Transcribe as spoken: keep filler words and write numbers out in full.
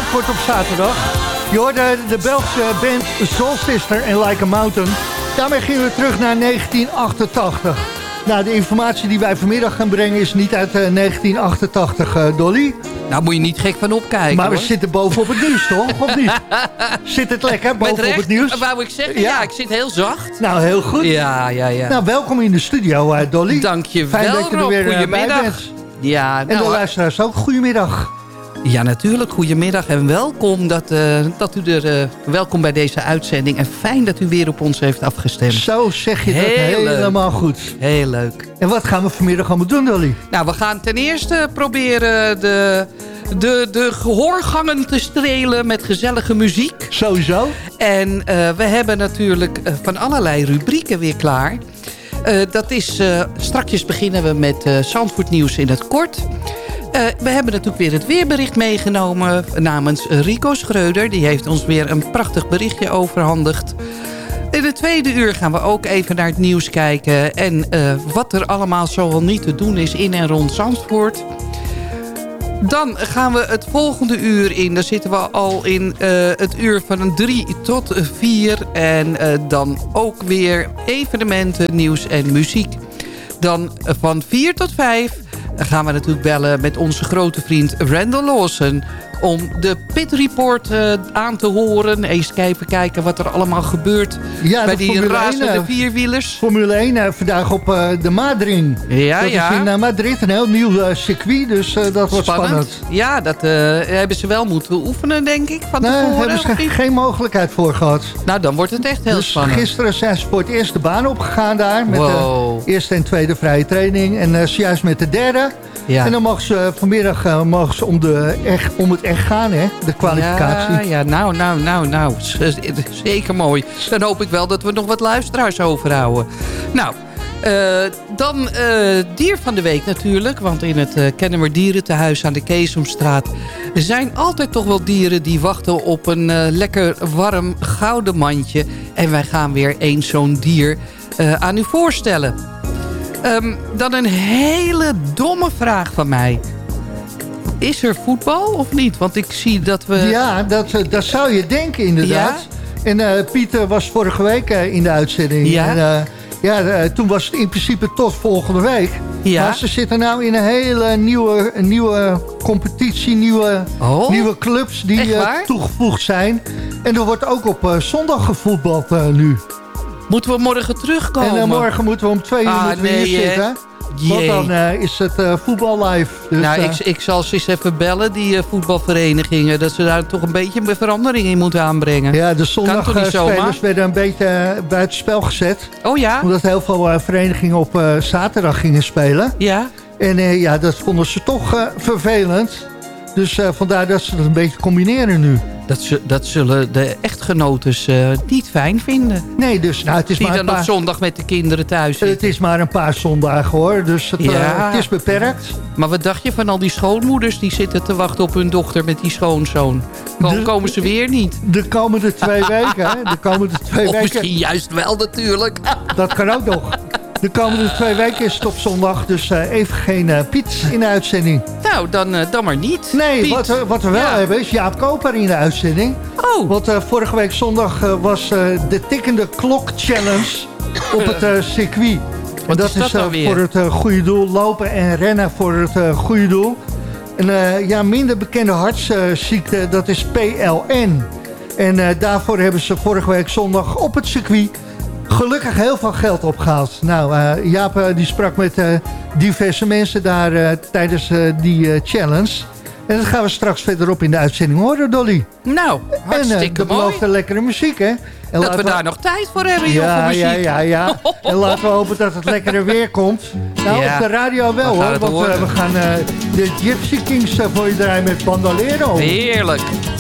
Zandvoort op zaterdag. Je hoorde de Belgische band Soul Sister en Like a Mountain. Daarmee gingen we terug naar negentien achtentachtig. Nou, de informatie die wij vanmiddag gaan brengen is niet uit uh, negentien achtentachtig, uh, Dolly. Nou, moet je niet gek van opkijken. Maar we hoor. zitten bovenop het nieuws, toch? Of niet? Zit het lekker bovenop het nieuws? Wou ik zeggen, ja. ja, ik zit heel zacht. Nou, heel goed. Ja, ja, ja. Nou, welkom in de studio, uh, Dolly. Dank je Fijn wel, dat je er Rob. weer uh, Goedemiddag. bij bent. Ja, nou, en de luisteraars ook, goedemiddag. Ja, natuurlijk. Goedemiddag en welkom. Dat, uh, dat u er, uh, welkom bij deze uitzending. En fijn dat u weer op ons heeft afgestemd. Zo zeg je Heel dat helemaal leuk. goed. Heel leuk. En wat gaan we vanmiddag allemaal doen, Dolly? Nou, we gaan ten eerste proberen de, de, de gehoorgangen te strelen met gezellige muziek. Sowieso. En uh, we hebben natuurlijk uh, van allerlei rubrieken weer klaar. Uh, dat is, uh, strakjes beginnen we met uh, Zandvoort nieuws in het kort. Uh, we hebben natuurlijk weer het weerbericht meegenomen namens Rico Schreuder. Die heeft ons weer een prachtig berichtje overhandigd. In het tweede uur gaan we ook even naar het nieuws kijken. En uh, wat er allemaal zoal niet te doen is in en rond Zandvoort. Dan gaan we het volgende uur in. Daar zitten we al in uh, het uur van drie tot vier. En uh, dan ook weer evenementen, nieuws en muziek. Dan uh, van vier tot vijf gaan we natuurlijk bellen met onze grote vriend Randall Lawson om de Pit Report uh, aan te horen. Eens even kijken wat er allemaal gebeurt ja, bij die Formule razende één, Vierwielers. Formule één uh, vandaag op uh, de Madrid. Ja, dat ja. is in uh, Madrid een heel nieuw uh, circuit, dus uh, dat wordt spannend. spannend. Ja, dat uh, hebben ze wel moeten oefenen, denk ik, van nee, tevoren. Daar hebben ze ge geen mogelijkheid voor gehad. Nou, dan wordt het echt heel dus spannend. Gisteren zijn ze voor het eerst de baan opgegaan daar. Met wow. de eerste en tweede vrije training. En uh, zojuist met de derde. Ja. En dan mogen ze vanmiddag uh, mogen ze om, de echt, om het echt gaan, hè? De kwalificatie. Ja, ja, nou, nou, nou, nou. Zeker mooi. Dan hoop ik wel dat we nog wat luisteraars overhouden. Nou, uh, dan uh, dier van de week natuurlijk. Want in het uh, Kennemer Dierentehuis aan de Keesomstraat zijn altijd toch wel dieren die wachten op een uh, lekker warm gouden mandje. En wij gaan weer eens zo'n dier uh, aan u voorstellen. Um, dan een hele domme vraag van mij. Is er voetbal of niet? Want ik zie dat we... Ja, dat, dat zou je denken inderdaad. Ja? En uh, Pieter was vorige week uh, in de uitzending. Ja? En, uh, ja, uh, toen was het in principe tot volgende week. Ja? Maar ze zitten nou in een hele nieuwe, een nieuwe competitie, nieuwe, oh? nieuwe clubs die uh, toegevoegd zijn. En er wordt ook op uh, zondag gevoetbald uh, nu. Moeten we morgen terugkomen? En uh, morgen moeten we om twee uur ah, moeten we nee, hier zitten. Want dan uh, is het uh, voetbal live. Dus, nou, uh, ik, ik zal ze eens even bellen, die uh, voetbalverenigingen. Dat ze daar toch een beetje een verandering in moeten aanbrengen. Ja, de zondagspelers werden een beetje uh, buitenspel gezet. Oh ja? Omdat heel veel uh, verenigingen op uh, zaterdag gingen spelen. Ja. En uh, ja, dat vonden ze toch uh, vervelend. Dus uh, vandaar dat ze het een beetje combineren nu. Dat, ze, dat zullen de echtgenotes uh, niet fijn vinden. Nee, dus nou, het is die maar dan een paar... op zondag met de kinderen thuis zitten. Het is maar een paar zondagen hoor, dus het, ja. uh, het is beperkt. Maar wat dacht je van al die schoonmoeders die zitten te wachten op hun dochter met die schoonzoon? Kom, de, komen ze weer niet? De komende twee weken, hè? De komende twee of weken. misschien juist wel natuurlijk. Dat kan ook nog. De komende twee weken is het op zondag, dus uh, even geen uh, Piet in de uitzending. Nou, dan, uh, dan maar niet. Nee, wat, uh, wat we wel ja. hebben is Jaap Koper in de uitzending. Oh. Want uh, vorige week zondag uh, was uh, de tikkende klok challenge op het uh, circuit. Wat en dat is dat is uh, nou weer? voor het uh, goede doel, lopen en rennen voor het uh, goede doel. Een uh, ja, minder bekende hartsziekte, uh, dat is P L N. En uh, daarvoor hebben ze vorige week zondag op het circuit gelukkig heel veel geld opgehaald. Nou, uh, Jaap uh, die sprak met uh, diverse mensen daar uh, tijdens uh, die uh, challenge. En dat gaan we straks verderop in de uitzending horen, Dolly. Nou, hartstikke en, uh, dat mooi. belooft een lekkere muziek, hè? En dat we, we daar nog tijd voor hebben, joh, ja, voor muziek. Ja, ja, ja. En laten we hopen dat het lekkere weer komt. Nou, ja. op de radio wel, hoor. Want uh, we gaan uh, de Gypsy Kings uh, voor je draaien met Bandolero. Heerlijk.